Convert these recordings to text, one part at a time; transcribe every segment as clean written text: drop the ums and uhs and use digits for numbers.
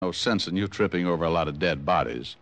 No sense in you tripping over a lot of dead bodies.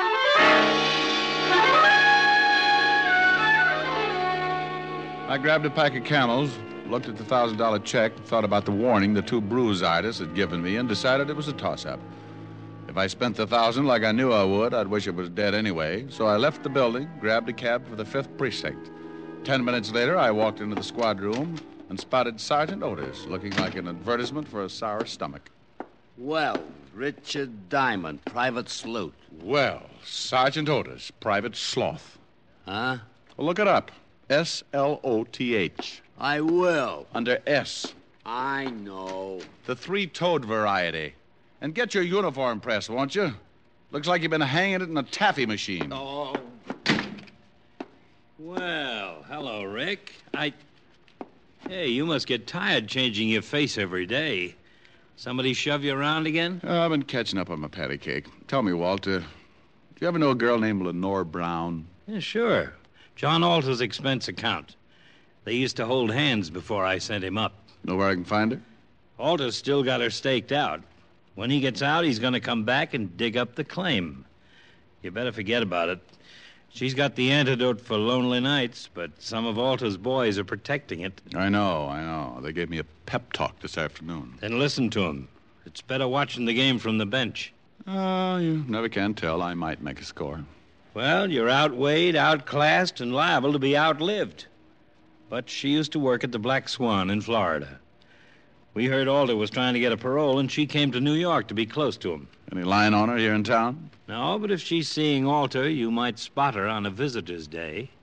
I grabbed a pack of Camels, looked at the $1,000 check, thought about the warning the two bruise artists had given me, and decided it was a toss-up. If I spent the $1,000 like I knew I would, I'd wish it was dead anyway. So I left the building, grabbed a cab for the 5th Precinct. 10 minutes later, I walked into the squad room and spotted Sergeant Otis, looking like an advertisement for a sour stomach. Well, Richard Diamond, private sleuth. Well, Sergeant Otis, private sloth. Huh? Well, look it up. S-L-O-T-H. I will. Under S. I know. The three-toed variety. And get your uniform pressed, won't you? Looks like you've been hanging it in a taffy machine. Oh. Well, hello, Rick. Hey, you must get tired changing your face every day. Somebody shove you around again? I've been catching up on my patty cake. Tell me, Walter, do you ever know a girl named Lenore Brown? Yeah, sure. John Alter's expense account. They used to hold hands before I sent him up. Know where I can find her? Alter's still got her staked out. When he gets out, he's going to come back and dig up the claim. You better forget about it. She's got the antidote for lonely nights, but some of Alter's boys are protecting it. I know. They gave me a pep talk this afternoon. Then listen to him. It's better watching the game from the bench. Oh, you never can tell. I might make a score. Well, you're outweighed, outclassed, and liable to be outlived. But she used to work at the Black Swan in Florida. We heard Alter was trying to get a parole, and she came to New York to be close to him. Any line on her here in town? No, but if she's seeing Alter, you might spot her on a visitor's day.